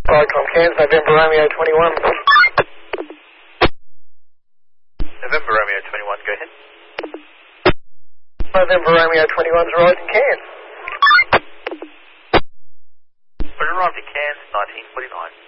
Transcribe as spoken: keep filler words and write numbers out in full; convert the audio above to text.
Vicom Cairns, November Romeo twenty-one. November Romeo twenty-one, go ahead. November Romeo twenty-one's arrived in Cairns. We're arrived in Cairns, nineteen forty-nine.